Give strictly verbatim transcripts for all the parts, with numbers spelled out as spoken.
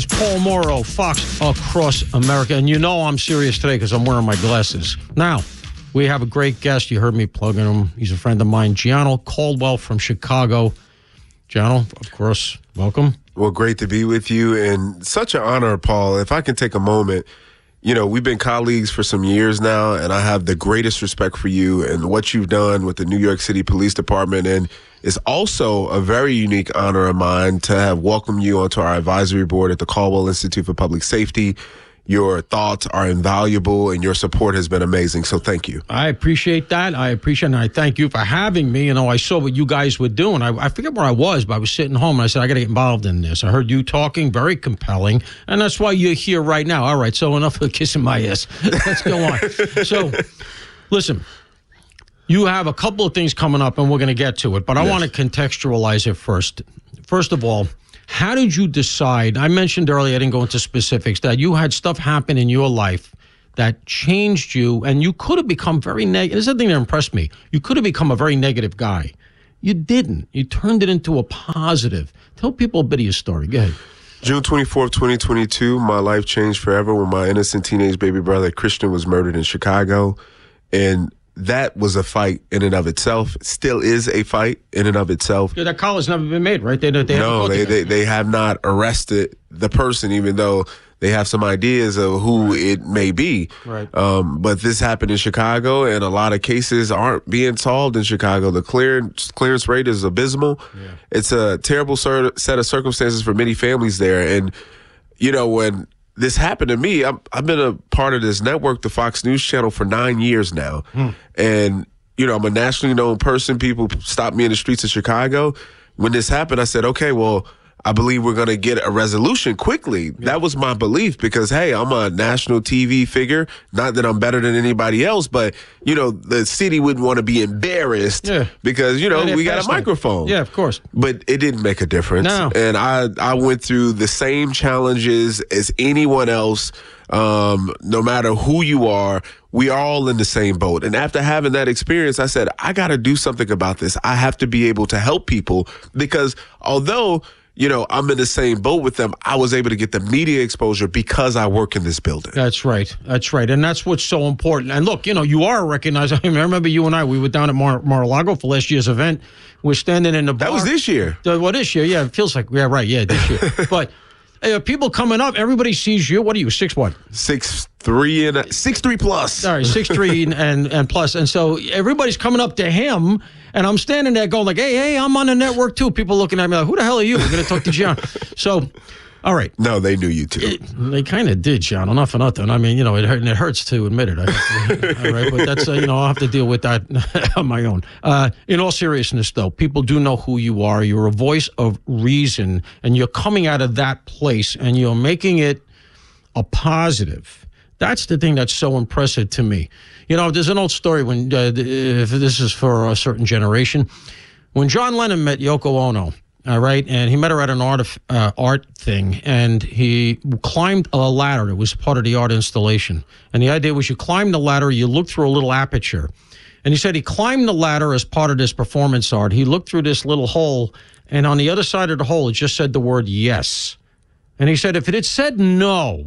Paul Mauro, Fox Across America. And you know I'm serious today because I'm wearing my glasses. Now, we have a great guest. You heard me plugging him. He's a friend of mine, Gianno Caldwell from Chicago. Gianno, of course, welcome. Well, great to be with you, and such an honor, Paul. If I can take a moment, you know, we've been colleagues for some years now, and I have the greatest respect for you and what you've done with the New York City Police Department. And it's also a very unique honor of mine to have welcomed you onto our advisory board at the Caldwell Institute for Public Safety. Your thoughts are invaluable, and your support has been amazing. So thank you. I appreciate that. I appreciate it. And I thank you for having me. You know, I saw what you guys were doing. I, I forget where I was, but I was sitting home, and I said, I got to get involved in this. I heard you talking, very compelling, and that's why you're here right now. All right, so enough of kissing my ass. Let's go on. So, listen, you have a couple of things coming up, and we're going to get to it, but I Yes. want to contextualize it first. First of all, how did you decide? I mentioned earlier, I didn't go into specifics, that you had stuff happen in your life that changed you, and you could have become very negative. This is the thing that impressed me. You could have become a very negative guy. You didn't. You turned it into a positive. Tell people a bit of your story. Go ahead. June twenty-fourth, twenty twenty-two, my life changed forever when my innocent teenage baby brother, Christian, was murdered in Chicago. And that was a fight in and of itself. It still is a fight in and of itself. Yeah, that call has never been made, right? They, they no, they, they they have not arrested the person, even though they have some ideas of who it may be. Right. Um, but this happened in Chicago, and a lot of cases aren't being solved in Chicago. The clearance clearance rate is abysmal. Yeah. It's a terrible ser- set of circumstances for many families there. And, you know, when this happened to me, I'm, I've been a part of this network, the Fox News Channel, for nine years now. Hmm. And, you know, I'm a nationally known person. People stop me in the streets of Chicago. When this happened, I said, okay, well, I believe we're going to get a resolution quickly. Yeah. That was my belief because, hey, I'm a national T V figure. Not that I'm better than anybody else, but, you know, the city wouldn't want to be embarrassed yeah. because, you know, yeah, we got a microphone. Yeah, of course. But it didn't make a difference. No. And I, I went through the same challenges as anyone else. Um, no matter who you are, we are all in the same boat. And after having that experience, I said, I got to do something about this. I have to be able to help people because although, you know, I'm in the same boat with them, I was able to get the media exposure because I work in this building. That's right. That's right. And that's what's so important. And look, you know, you are recognized. I mean, I remember you and I, we were down at Mar- Mar-a-Lago for last year's event. We're standing in the bar. That was this year. Uh, well, this year, yeah. It feels like, yeah, right, yeah, this year. But uh, people coming up, everybody sees you. What are you, six what? Six three and a, six three plus. Sorry, six three and, and and plus. And so everybody's coming up to him, and I'm standing there going like, hey, hey, I'm on the network too. People looking at me like, who the hell are you? We're going to talk to John. So, all right. No, they knew you too. It, they kind of did, John. Enough for nothing. I mean, you know, it, hurt, and it hurts to admit it. I to, all right, but that's, uh, you know, I'll have to deal with that on my own. Uh, in all seriousness, though, people do know who you are. You're a voice of reason, and you're coming out of that place, and you're making it a positive. That's the thing that's so impressive to me. You know, there's an old story when, uh, if this is for a certain generation, when John Lennon met Yoko Ono, all right, and he met her at an art, uh, art thing, and he climbed a ladder. It was part of the art installation. And the idea was you climb the ladder, you look through a little aperture. And he said he climbed the ladder as part of this performance art. He looked through this little hole, and on the other side of the hole, it just said the word yes. And he said if it had said no,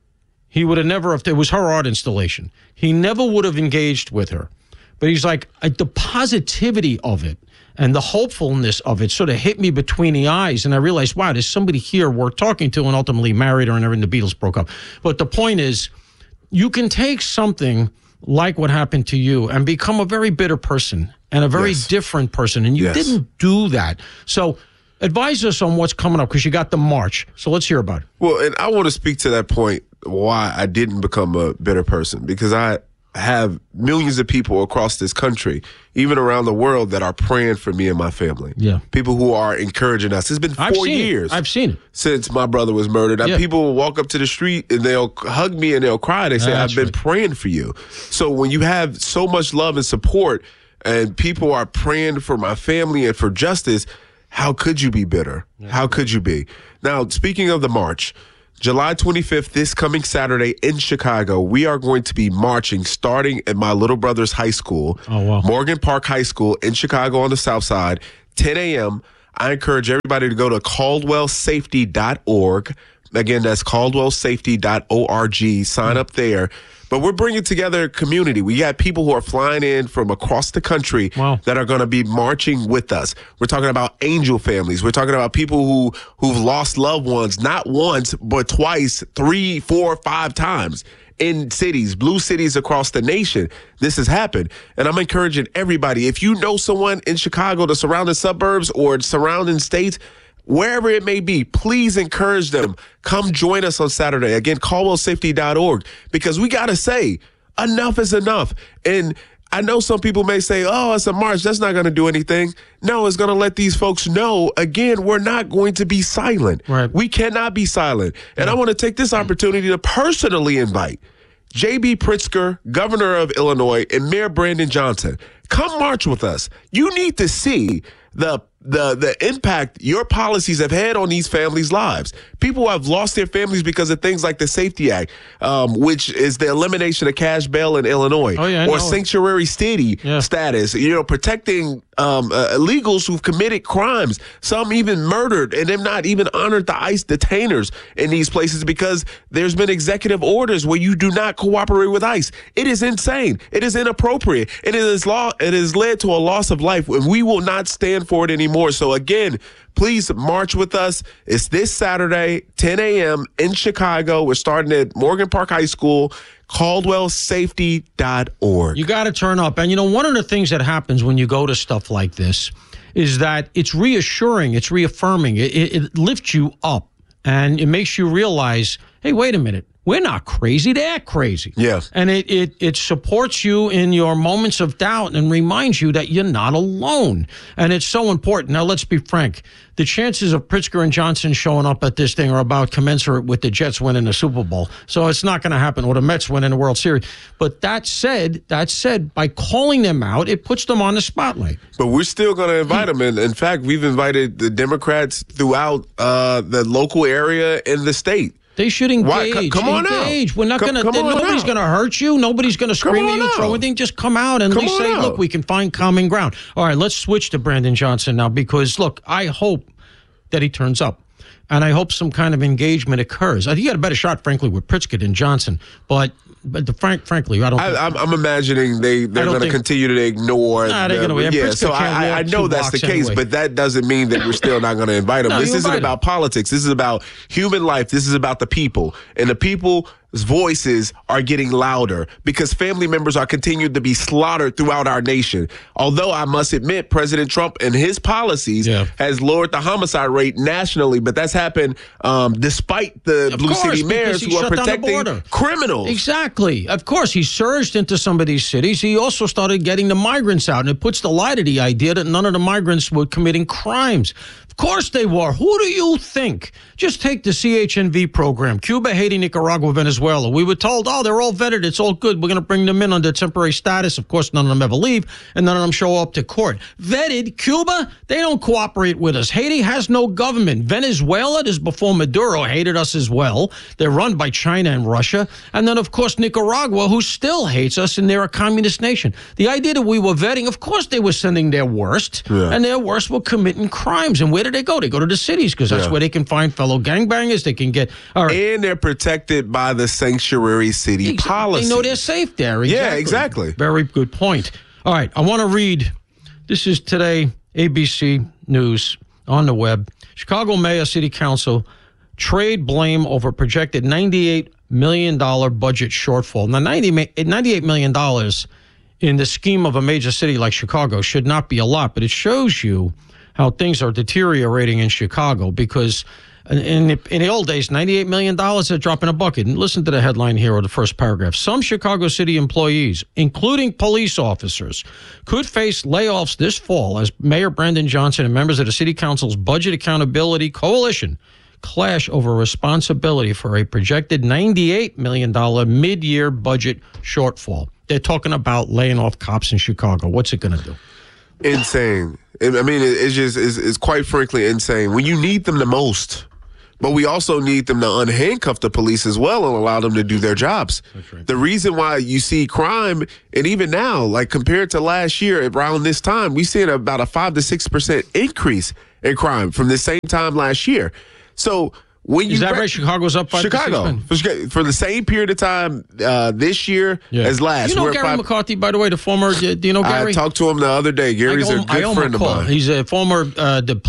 he would have never, if it was her art installation, he never would have engaged with her. But he's like, the positivity of it and the hopefulness of it sort of hit me between the eyes. And I realized, wow, there's somebody here worth talking to, and ultimately married her, and everything. The Beatles broke up. But the point is, you can take something like what happened to you and become a very bitter person and a very yes. different person. And you yes. didn't do that. So advise us on what's coming up, because you got the march. So let's hear about it. Well, and I want to speak to that point, why I didn't become a bitter person, because I have millions of people across this country, even around the world, that are praying for me and my family. Yeah. People who are encouraging us. It's been four I've seen years it. I've seen it. since my brother was murdered. Yeah. People will walk up to the street and they'll hug me and they'll cry. They say, That's I've been right. praying for you. So when you have so much love and support and people are praying for my family and for justice, how could you be bitter? Yeah. How could you be? Now, speaking of the march, July twenty-fifth, this coming Saturday in Chicago, we are going to be marching starting at my little brother's high school, oh, wow. Morgan Park High School in Chicago on the south side, ten a.m. I encourage everybody to go to caldwell safety dot org, Again, that's caldwell safety dot org. Sign up there. But we're bringing together a community. We got people who are flying in from across the country wow. that are going to be marching with us. We're talking about angel families. We're talking about people who, who've lost loved ones, not once, but twice, three, four, five times in cities, blue cities across the nation. This has happened. And I'm encouraging everybody, if you know someone in Chicago, the surrounding suburbs or surrounding states, wherever it may be, please encourage them. Come join us on Saturday. Again, caldwell safety dot org, because we got to say enough is enough. And I know some people may say, oh, it's a march. That's not going to do anything. No, it's going to let these folks know, again, we're not going to be silent. Right. We cannot be silent. And yeah. I want to take this opportunity to personally invite J B Pritzker, governor of Illinois, and Mayor Brandon Johnson. Come march with us. You need to see the the the impact your policies have had on these families' lives. People have lost their families because of things like the Safety Act, um, which is the elimination of cash bail in Illinois, oh, yeah, or sanctuary city yeah. status, you know, protecting um, uh, illegals who've committed crimes, some even murdered, and they've not even honored the ICE detainers in these places because there's been executive orders where you do not cooperate with ICE. It is insane. It is inappropriate. It is law. It has led to a loss of life, and we will not stand for it anymore. So again, please march with us. It's this Saturday, ten a.m. in Chicago. We're starting at Morgan Park High School, caldwell safety dot org. You got to turn up. And, you know, one of the things that happens when you go to stuff like this is that it's reassuring, it's reaffirming, it, it, it lifts you up, and it makes you realize, hey, wait a minute. We're not crazy. They're crazy. Yes. And it, it it supports you in your moments of doubt and reminds you that you're not alone. And it's so important. Now, let's be frank. The chances of Pritzker and Johnson showing up at this thing are about commensurate with the Jets winning the Super Bowl. So it's not going to happen, or the Mets winning the World Series. But that said, that said, by calling them out, it puts them on the spotlight. But we're still going to invite them. And in fact, we've invited the Democrats throughout uh, the local area and the state. They should engage. Why? C- come on engage. out. We're not come, going to. Nobody's going to hurt you. Nobody's going to scream at you, out. throw anything. Just come out and come at least say, out. look, we can find common ground. All right, let's switch to Brandon Johnson now, because look, I hope that he turns up, and I hope some kind of engagement occurs. I think he had a better shot, frankly, with Pritzker than Johnson, but. But the frank, frankly, I don't. I, I'm, I'm imagining they they're going to continue to ignore. Nah, they're the, going to. Yeah, so I, I know that's the case, anyway. but that doesn't mean that we're still not going to invite them. No, this isn't about politics. This is about human life. This is about the people, and the people's voices are getting louder because family members are continuing to be slaughtered throughout our nation. Although I must admit, President Trump and his policies yeah. has lowered the homicide rate nationally, but that's happened um, despite the of blue course, city mayors who are protecting criminals. Exactly. Of course, he surged into some of these cities. He also started getting the migrants out, and it puts the lie to the idea that none of the migrants were committing crimes. Of course they were. Who do you think? Just take the C H N V program, Cuba, Haiti, Nicaragua, Venezuela. We were told, oh, they're all vetted. It's all good. We're going to bring them in under temporary status. Of course, none of them ever leave, and none of them show up to court. Vetted. Cuba, they don't cooperate with us. Haiti has no government. Venezuela, this is before Maduro, hated us as well. They're run by China and Russia. And then, of course, Nicaragua, who still hates us, and they're a communist nation. The idea that we were vetting, of course, they were sending their worst, yeah. and their worst were committing crimes. And where did they go? They go to the cities because that's yeah. where they can find fellow gangbangers. They can get... All right. And they're protected by the sanctuary city exactly. policy. They know they're safe there. Exactly. Yeah, exactly. Very good point. All right, I want to read... This is today, A B C News on the web. Chicago Mayor City Council trade blame over projected ninety-eight million dollars budget shortfall. Now, ninety-eight million dollars in the scheme of a major city like Chicago should not be a lot, but it shows you how things are deteriorating in Chicago because in the, in the old days, ninety-eight million dollars, a drop in a bucket. And listen to the headline here or the first paragraph. Some Chicago City employees, including police officers, could face layoffs this fall as Mayor Brandon Johnson and members of the City Council's Budget Accountability Coalition clash over responsibility for a projected ninety-eight million dollars mid-year budget shortfall. They're talking about laying off cops in Chicago. What's it going to do? Insane. I mean, it's just, it's, it's quite frankly insane. When you need them the most, but we also need them to unhandcuff the police as well and allow them to do their jobs. That's right. The reason why you see crime, and even now, like compared to last year around this time, we see about a five to six percent increase in crime from the same time last year. So When you Is that re- right? Chicago's up five Chicago to six men? for, for the same period of time uh, this year Yeah. as last. You know We're Gary five- McCarthy, by the way, the former. Do you know Gary? I talked to him the other day. Gary's I owe, a good I owe him friend a of call. mine. He's a former uh, the